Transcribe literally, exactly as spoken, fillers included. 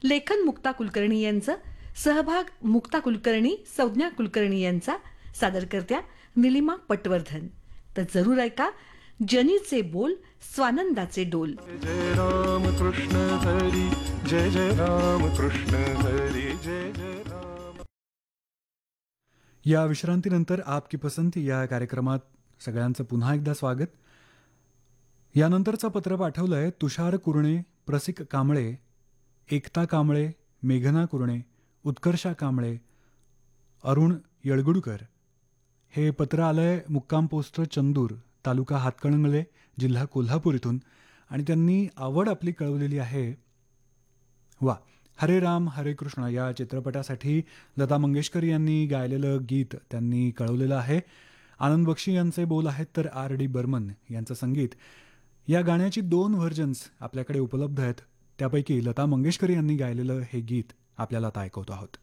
लेखन मुक्ता कुलकर्णी यांचं, सहभाग मुक्ता कुलकर्णी, संज्ञा कुलकर्णी यांचा, सादरकर्त्या निलिमा पटवर्धन. तर जरूर ऐका जनीचे बोल स्वानंदाचे डोल. जय राम कृष्ण हरी, जय जय राम कृष्ण हरी, जय जय राम. या विश्रांतीनंतर आपकी पसंती या कार्यक्रमात सगळ्यांचं पुन्हा एकदा स्वागत. यानंतरचं पत्र पाठवलंय तुषार कुरणे, प्रसिक कांबळे, एकता कांबळे, मेघना कुरणे, उत्कर्षा कांबळे, अरुण येळगुडकर. हे पत्र आलंय मुक्काम पोस्ट चंदूर, तालुका हातकणंगले, जिल्हा कोल्हापूर इथून. आणि त्यांनी आवड आपली कळवलेली आहे. वा, हरे राम हरे कृष्ण या चित्रपटासाठी लता मंगेशकर यांनी गायलेलं गीत त्यांनी कळवलेलं आहे. आनंद बक्षी यांचे बोल आहेत तर आर डी बर्मन यांचं संगीत. या गाण्याची दोन व्हर्जन्स आपल्याकडे उपलब्ध आहेत. त्यापैकी लता मंगेशकर यांनी गायलेलं हे गीत आपल्याला आता ऐकवतो आहोत.